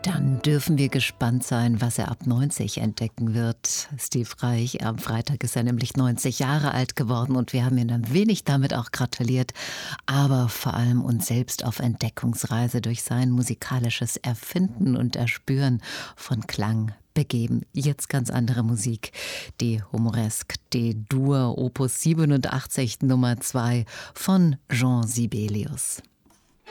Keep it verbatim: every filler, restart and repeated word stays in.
Dann dürfen wir gespannt sein, was er ab neunzig entdecken wird. Steve Reich, am Freitag ist er nämlich neunzig Jahre alt geworden und wir haben ihm ein wenig damit auch gratuliert, aber vor allem uns selbst auf Entdeckungsreise durch sein musikalisches Erfinden und Erspüren von Klang begeben. Jetzt ganz andere Musik. Die Humoresque D-Dur Opus siebenundachtzig Nummer zwei von Jean Sibelius.